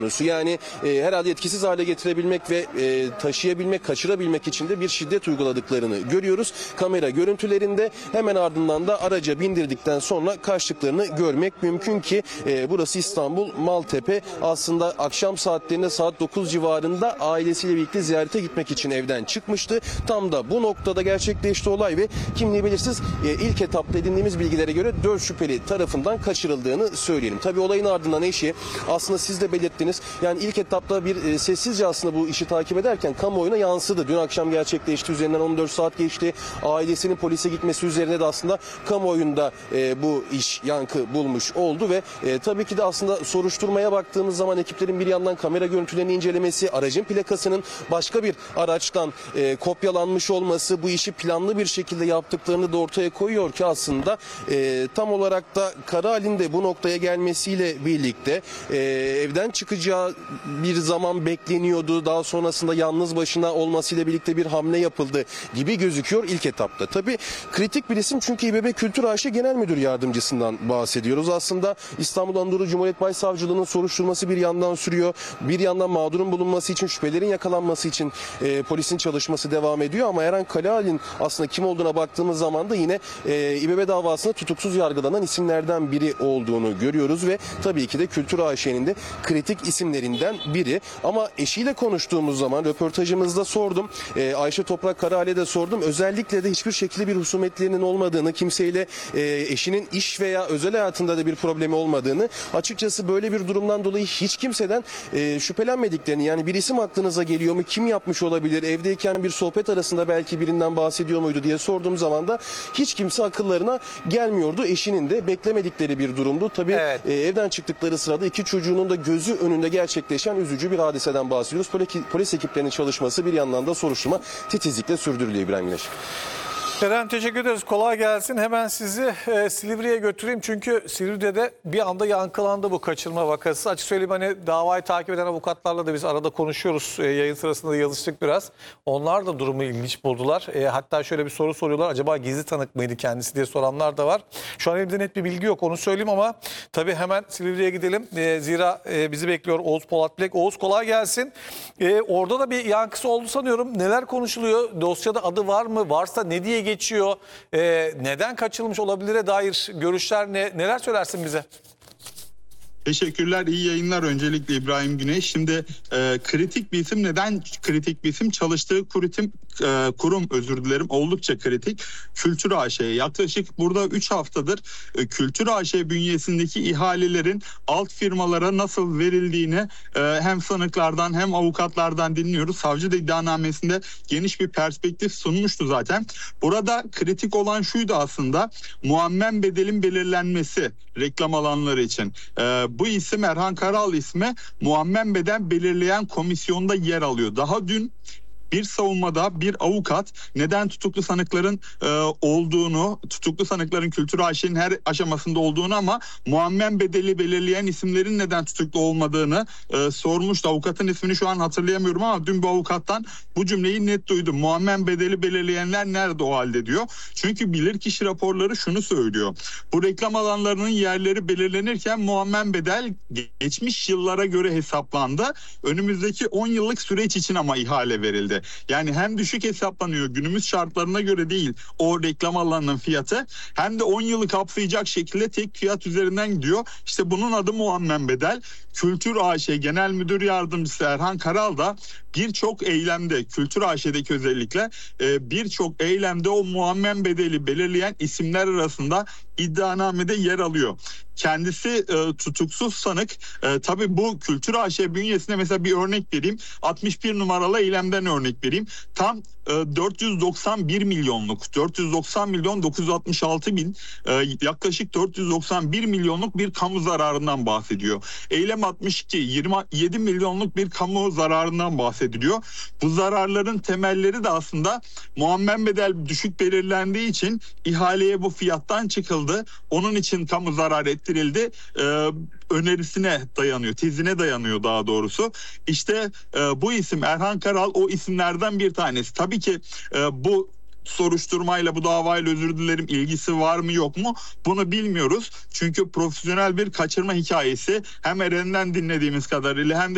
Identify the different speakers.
Speaker 1: Yani herhalde etkisiz hale getirebilmek ve taşıyabilmek, kaçırabilmek için de bir şiddet uyguladıklarını görüyoruz. Kamera görüntülerinde hemen ardından da araca bindirdikten sonra kaçtıklarını görmek mümkün ki burası İstanbul Maltepe. Aslında akşam saatlerinde saat 9 civarında ailesiyle birlikte ziyarete gitmek için evden çıkmıştı. Tam da bu noktada gerçekleşti olay ve kimliği belirsiz ilk etapta edindiğimiz bilgilere göre 4 şüpheli tarafından kaçırıldığını söyleyelim. Tabii olayın ardından eşi, aslında siz de belirttiniz. Yani ilk etapta bir sessizce aslında bu işi takip ederken kamuoyuna yansıdı. Dün akşam gerçekleşti. Üzerinden 14 saat geçti. Ailesinin polise gitmesi üzerine de aslında kamuoyunda bu iş yankı bulmuş oldu ve tabii ki de aslında soruşturmaya baktığımız zaman ekiplerin bir yandan kamera görüntülerini incelemesi, aracın plakasının başka bir araçtan kopyalanmış olması, bu işi planlı bir şekilde yaptıklarını da ortaya koyuyor ki aslında tam olarak da Karahal'in de bu noktaya gelmesiyle birlikte evden çıkacağı bir zaman bekleniyordu. Daha sonrasında yalnız başına olmasıyla birlikte bir hamle yapıldı gibi gözüküyor ilk etapta. Tabii kritik bir isim çünkü İBB Kültür AŞ Genel Müdür Yardımcısından bahsediyoruz. Aslında İstanbul Anadolu Cumhuriyet Başsavcılığı'nın soruşturması bir yandan sürüyor. Bir yandan mağdurun bulunması için, şüphelerin yakalanması için polisin çalışması devam ediyor. Ama Eren Karahal'in aslında kim olduğuna baktığımız zaman da yine İBB davasında tutuksuz yargılanan isimlerden biri olduğunu görüyoruz ve tabii ki de Kültür AŞ'nin de kritik isimlerinden biri. Ama eşiyle konuştuğumuz zaman röportajımızda sordum. Ayşe Toprak Karahal'e de sordum. Özellikle de hiçbir şekilde bir husumetlerinin olmadığını, kimseyle eşinin iş veya özel hayatında da bir problemi olmadığını, açıkçası böyle bir durumdan dolayı hiç kimseden şüphelenmediklerini, yani bir isim aklınıza geliyor mu? Kim yapmış olabilir? Evdeyken bir sohbet arasında belki birinden bahsediyor muydu diye sorduğum zaman da hiç kimse akıllarına gelmiyordu. Eşinin de beklemedikleri bir durumdu. Tabii evet. Evden çıktıkları sırada iki çocuğunun da gözü önünde gerçekleşen üzücü bir hadiseden bahsediyoruz. Polis ekiplerinin çalışması bir yandan da soruşturma titizlikle sürdürülüyor İbrahim Güneş.
Speaker 2: Eren, teşekkür ederiz. Kolay gelsin. Hemen sizi Silivri'ye götüreyim. Çünkü Silivri'de de bir anda yankılandı bu kaçırma vakası. Açık söyleyeyim, hani davayı takip eden avukatlarla da biz arada konuşuyoruz. Yayın sırasında da yazıştık biraz. Onlar da durumu ilginç buldular. Hatta şöyle bir soru soruyorlar. Acaba gizli tanık mıydı kendisi diye soranlar da var. Şu an elimde net bir bilgi yok, onu söyleyeyim, ama tabii hemen Silivri'ye gidelim. Zira bizi bekliyor Oğuz Polat Bilek. Oğuz, kolay gelsin. Orada da bir yankısı oldu sanıyorum. Neler konuşuluyor? Dosyada adı var mı? Varsa ne diye geçiyor? Neden kaçırılmış olabilire dair görüşler ne? Neler söylersin bize?
Speaker 3: Teşekkürler, iyi yayınlar öncelikle İbrahim Güneş. Şimdi kritik bir isim, neden kritik bir isim? Çalıştığı kurum oldukça kritik. Kültür AŞ. Yaklaşık burada 3 haftadır Kültür AŞ bünyesindeki ihalelerin alt firmalara nasıl verildiğini hem sanıklardan hem avukatlardan dinliyoruz. Savcı da iddianamesinde geniş bir perspektif sunmuştu zaten. Burada kritik olan şuydu aslında: muammen bedelin belirlenmesi reklam alanları için. Bu isim, Erhan Karal ismi, muammen bedel belirleyen komisyonda yer alıyor. Daha dün bir savunmada bir avukat neden tutuklu sanıkların olduğunu, tutuklu sanıkların Kültür AŞ'nin her aşamasında olduğunu ama muammen bedeli belirleyen isimlerin neden tutuklu olmadığını sormuştu. Avukatın ismini şu an hatırlayamıyorum ama dün bu avukattan bu cümleyi net duydum. Muammen bedeli belirleyenler nerede o halde diyor. Çünkü bilirkişi raporları şunu söylüyor: bu reklam alanlarının yerleri belirlenirken muammen bedel geçmiş yıllara göre hesaplandı. Önümüzdeki 10 yıllık süreç için ama ihale verildi. Yani hem düşük hesaplanıyor, günümüz şartlarına göre değil o reklam alanının fiyatı, hem de 10 yılı kapsayacak şekilde tek fiyat üzerinden gidiyor. İşte bunun adı muammen bedel. Kültür AŞ Genel Müdür Yardımcısı Erhan Karal da birçok eylemde, Kültür AŞ'deki özellikle birçok eylemde o muammen bedeli belirleyen isimler arasında iddianamede yer alıyor. Kendisi tutuksuz sanık. Tabii bu Kültür AŞ bünyesine mesela bir örnek vereyim. 61 numaralı eylemden örnek vereyim. Tam 491 milyonluk, 490 milyon 966 bin, yaklaşık 491 milyonluk bir kamu zararından bahsediyor. Eylem 62, 27 milyonluk bir kamu zararından bahsediliyor. Bu zararların temelleri de aslında muammen bedel düşük belirlendiği için ihaleye bu fiyattan çıkıldı. Onun için kamu zarar ettirildi önerisine dayanıyor, tezine dayanıyor daha doğrusu. İşte bu isim Erhan Karal o isimlerden bir tanesi. Tabii ki bu soruşturmayla, bu davayla, özür dilerim, ilgisi var mı yok mu bunu bilmiyoruz. Çünkü profesyonel bir kaçırma hikayesi, hem Eren'den dinlediğimiz kadarıyla hem de